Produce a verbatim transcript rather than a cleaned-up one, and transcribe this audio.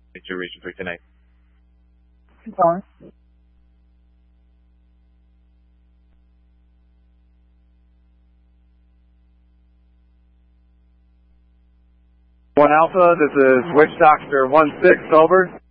Situation for tonight. Keep going. One Alpha, this is Witch Doctor one six, over.